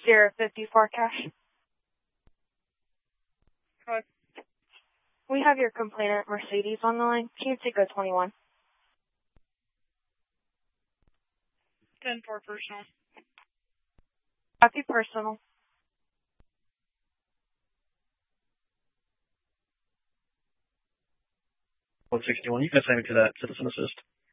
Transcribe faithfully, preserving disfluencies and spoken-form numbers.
zero fifty-four cash. Hello. We have your complainant Mercedes on the line. Can you take a twenty-one? ten four personal. Copy personal. one sixty-one, you can assign me to that Citizen Assist.